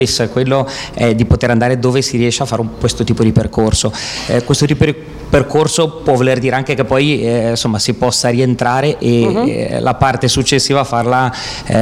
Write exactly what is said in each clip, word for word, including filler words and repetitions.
è quello eh, di poter andare dove si riesce a fare un, questo tipo di percorso. Eh, questo tipo di percorso può voler dire anche che poi eh, insomma si possa rientrare e uh-huh. eh, la parte successiva farla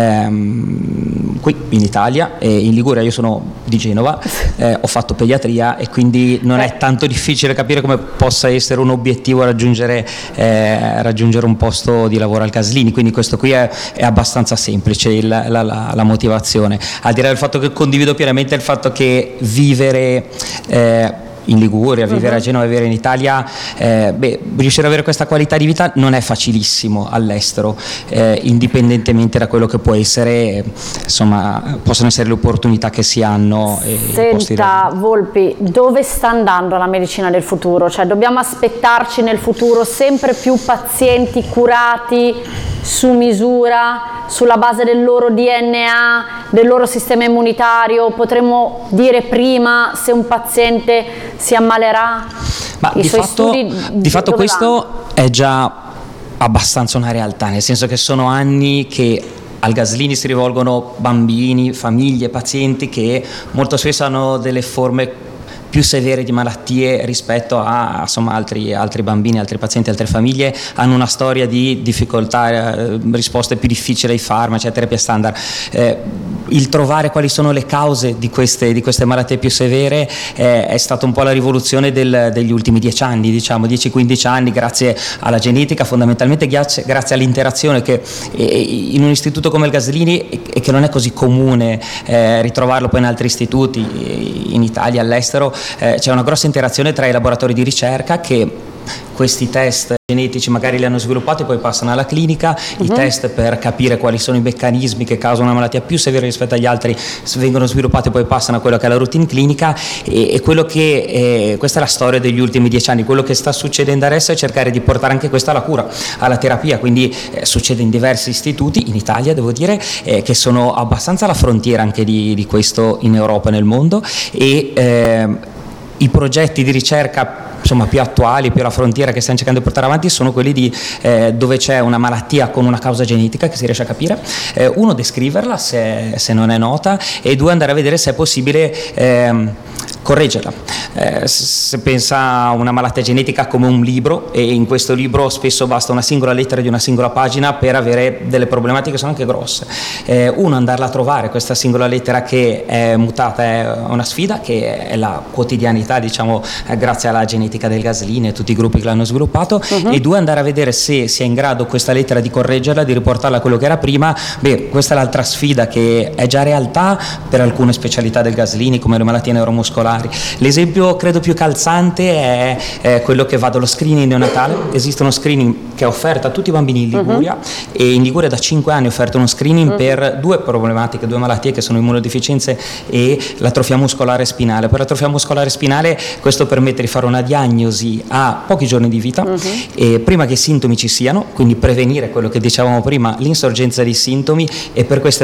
ehm, qui in Italia, e in Liguria. Io sono di Genova, eh, ho fatto pediatria e quindi non è tanto difficile capire come possa essere un obiettivo raggiungere, eh, raggiungere un posto di lavoro al Gaslini, quindi questo qui è, è abbastanza semplice il, la, la, la motivazione, al di là del fatto che condivido pienamente il fatto che vivere eh, in Liguria, vivere uh-huh. a Genova, vivere in Italia, eh, beh, riuscire ad avere questa qualità di vita non è facilissimo all'estero, eh, indipendentemente da quello che può essere, insomma, possono essere le opportunità che si hanno. E Senta Volpi, dove sta andando la medicina del futuro? Cioè, dobbiamo aspettarci nel futuro sempre più pazienti curati su misura, sulla base del loro D N A, del loro sistema immunitario? Potremmo dire prima se un paziente si ammalerà? Ma I di suoi fatto, studi di fatto questo vanno? È già abbastanza una realtà, nel senso che sono anni che al Gaslini si rivolgono bambini, famiglie, pazienti che molto spesso hanno delle forme più severe di malattie rispetto a insomma, altri, altri bambini, altri pazienti, altre famiglie, hanno una storia di difficoltà, eh, risposte più difficili ai farmaci, a terapie standard. Eh, il trovare quali sono le cause di queste, di queste malattie più severe eh, è stata un po' la rivoluzione del, degli ultimi dieci anni, diciamo dieci quindici anni, grazie alla genetica, fondamentalmente grazie, grazie all'interazione che eh, in un istituto come il Gaslini, e che non è così comune eh, ritrovarlo poi in altri istituti, in Italia, all'estero, eh, c'è una grossa interazione tra i laboratori di ricerca che questi test genetici magari li hanno sviluppati e poi passano alla clinica, uh-huh. i test per capire quali sono i meccanismi che causano una malattia più severa rispetto agli altri vengono sviluppati e poi passano a quello che è la routine clinica, e, e quello che eh, questa è la storia degli ultimi dieci anni. Quello che sta succedendo adesso è cercare di portare anche questo alla cura, alla terapia, quindi eh, succede in diversi istituti in Italia, devo dire, eh, che sono abbastanza alla frontiera anche di, di questo in Europa e nel mondo, e eh, i progetti di ricerca insomma più attuali, più alla frontiera, che stiamo cercando di portare avanti, sono quelli di eh, dove c'è una malattia con una causa genetica che si riesce a capire, eh, uno descriverla se, se non è nota, e due andare a vedere se è possibile ehm, correggerla. Eh, se pensa a una malattia genetica come un libro, e in questo libro spesso basta una singola lettera di una singola pagina per avere delle problematiche che sono anche grosse. Eh, uno andarla a trovare questa singola lettera che è mutata è una sfida, che è la quotidianità, diciamo, eh, grazie alla genetica del Gaslini e tutti i gruppi che l'hanno sviluppato, uh-huh. e due andare a vedere se si è in grado questa lettera di correggerla, di riportarla a quello che era prima. Beh, questa è l'altra sfida che è già realtà per alcune specialità del Gaslini come le malattie neuromuscolari. L'esempio credo più calzante è, è quello che va dallo screening neonatale. Esiste uno screening che è offerto a tutti i bambini in Liguria, uh-huh. e in Liguria da cinque anni è offerto uno screening uh-huh. per due problematiche, due malattie che sono immunodeficienze e l'atrofia muscolare spinale. Per l'atrofia muscolare spinale questo permette di fare una diagnosi a pochi giorni di vita, uh-huh. e prima che i sintomi ci siano, quindi prevenire quello che dicevamo prima, l'insorgenza di sintomi, e per questo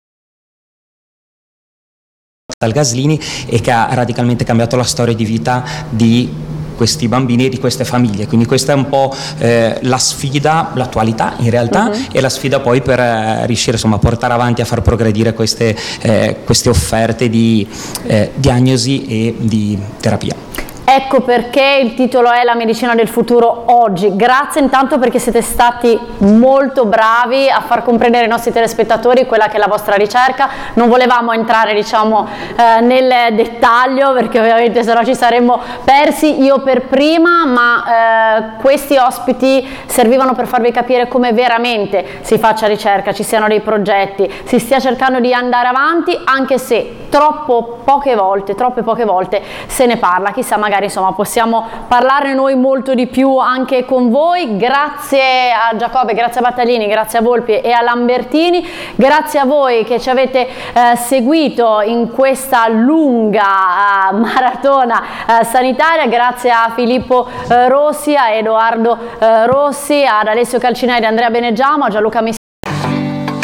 al Gaslini, e che ha radicalmente cambiato la storia di vita di questi bambini e di queste famiglie. Quindi questa è un po' eh, la sfida, l'attualità in realtà, uh-huh. e la sfida poi per eh, riuscire insomma a portare avanti, a far progredire queste, eh, queste offerte di eh, diagnosi e di terapia. Ecco perché il titolo è La medicina del futuro oggi. Grazie intanto perché siete stati molto bravi a far comprendere ai nostri telespettatori quella che è la vostra ricerca. Non volevamo entrare, diciamo, eh, nel dettaglio, perché ovviamente sennò ci saremmo persi, io per prima, ma eh, questi ospiti servivano per farvi capire come veramente si faccia ricerca, ci siano dei progetti, si stia cercando di andare avanti, anche se troppo poche volte, troppe poche volte se ne parla. Chissà, magari insomma possiamo parlarne noi molto di più anche con voi. Grazie a Giacobbe, grazie a Battaglini, grazie a Volpi e a Lambertini, grazie a voi che ci avete eh, seguito in questa lunga eh, maratona eh, sanitaria, grazie a Filippo eh, Rossi, a Edoardo eh, Rossi, ad Alessio Calcinelli, Andrea Benegiamo, a Gianluca Messi